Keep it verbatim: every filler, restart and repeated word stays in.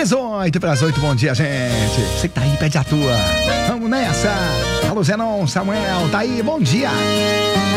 dezoito para as oito, bom dia, gente. Você que tá aí, pede a tua. Vamos nessa. Alô, Zenon, Samuel, tá aí, bom dia.